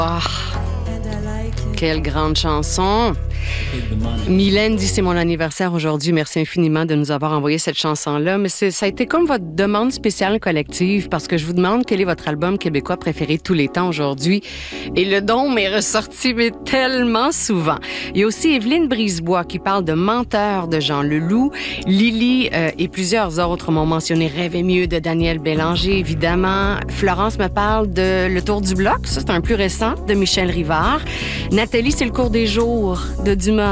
Ah, quelle grande chanson. Mylène dit c'est mon anniversaire aujourd'hui. Merci infiniment de nous avoir envoyé cette chanson-là. Mais ça a été comme votre demande spéciale collective parce que je vous demande quel est votre album québécois préféré de tous les temps aujourd'hui. Et le don m'est ressorti mais tellement souvent. Il y a aussi Évelyne Brisebois qui parle de Menteur de Jean Leloup. Lily et plusieurs autres m'ont mentionné Rêver mieux de Daniel Bélanger, évidemment. Florence me parle de Le Tour du Bloc. Ça, c'est un plus récent de Michel Rivard. Nathalie, c'est Le cours des jours de Dumas.